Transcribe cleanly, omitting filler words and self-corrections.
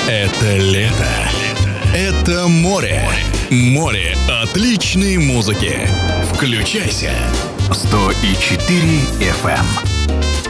Это лето. Это море. Море отличной музыки. Включайся. 100,4 FM.